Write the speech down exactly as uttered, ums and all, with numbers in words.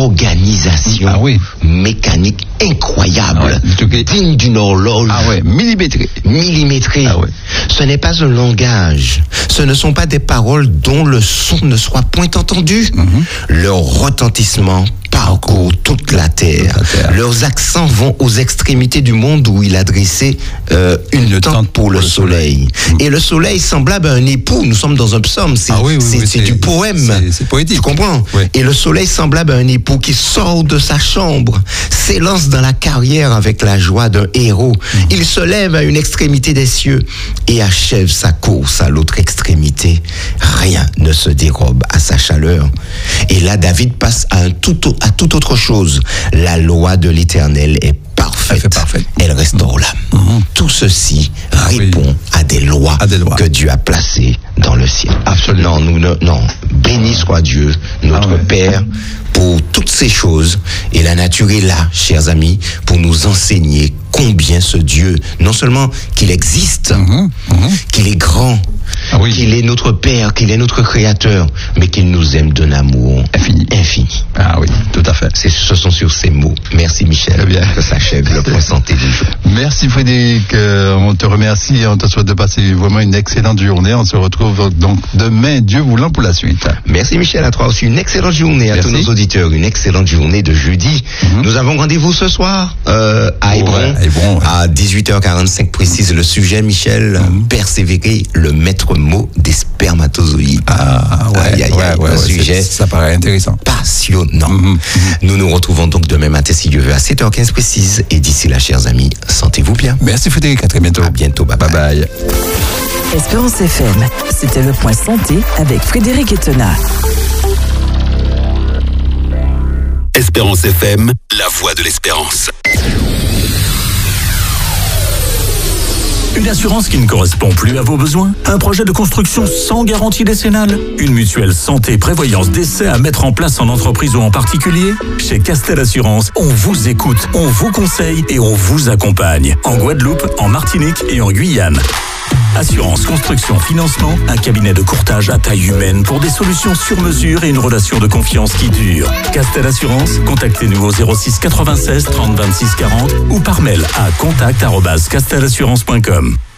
organisation ah oui. mécanique incroyable, ah ouais. digne d'une horloge. Ah ouais, millimétrée. Millimétrée. Ah ouais. Ce n'est pas un langage, ce ne sont pas des paroles dont le son ne soit point entendu. Mm-hmm. Leur retentissement parcourt toute la terre. Toute la terre. Leurs accents vont aux extrémités du monde où il a dressé euh, une, une tente pour, pour le soleil. soleil. Mmh. Et le soleil semblable à un époux. Nous sommes dans un psaume. C'est, ah oui, oui, c'est, oui, c'est, c'est du poème. C'est, c'est poétique. Tu comprends? Oui. Et le soleil semblable à un époux qui sort de sa chambre, s'élance dans la carrière avec la joie d'un héros. Mmh. Il se lève à une extrémité des cieux et achève sa course à l'autre extrémité. Rien ne se dérobe à sa chaleur. Et là, David passe à un tout autre à toute autre chose. La loi de l'Éternel est parfaite. Elle, parfaite. Elle restaure l'âme. Mm-hmm. Tout ceci ah, répond oui. à, des lois à des lois que Dieu a placées dans le ciel. Absolument. Non, nous ne, non. Béni soit Dieu, notre ah, ouais. Père, pour toutes ces choses. Et la nature est là, chers amis, pour nous enseigner combien ce Dieu, non seulement qu'il existe, mm-hmm. Mm-hmm. qu'il est grand, ah oui. qu'il est notre Père, qu'il est notre Créateur, mais qu'il nous aime d'un amour infini. infini. Ah oui, tout à fait. C'est, ce sont sur ces mots. Merci Michel. Très bien. Que s'achève le point santé du jour. Merci Frédéric. Euh, on te remercie. On te souhaite de passer vraiment une excellente journée. On se retrouve donc demain, Dieu voulant, pour la suite. Merci Michel. À toi aussi une excellente journée. À Merci. Tous nos auditeurs, une excellente journée de jeudi. Mm-hmm. Nous avons rendez-vous ce soir euh, à Hébron. Oh, ouais, Hébron ouais. À dix-huit heures quarante-cinq précise le sujet, Michel. Mm-hmm. Persévérer, le maître mot des spermatozoïdes. Ah, ouais, aïe, aïe, ouais, aïe, ouais, un ouais, sujet ça paraît intéressant. Passionnant. Mm-hmm. Nous nous retrouvons donc demain matin, si Dieu veut, à sept heures quinze précise. Et d'ici là, chers amis, sentez-vous bien. Merci Frédéric, à très bientôt. À bientôt, bye bye. Bye bye. Espérance F M, c'était le point santé avec Frédéric Etena. Espérance F M, la voix de l'espérance. Une assurance qui ne correspond plus à vos besoins? Un projet de construction sans garantie décennale? Une mutuelle santé prévoyance décès à mettre en place en entreprise ou en particulier? Chez Castel Assurance, on vous écoute, on vous conseille et on vous accompagne. En Guadeloupe, en Martinique et en Guyane. Assurance, construction, financement, un cabinet de courtage à taille humaine pour des solutions sur mesure et une relation de confiance qui dure. Castel Assurance, contactez-nous au zéro six quatre-vingt-seize trente vingt-six quarante ou par mail à contact arobase castel assurance point com.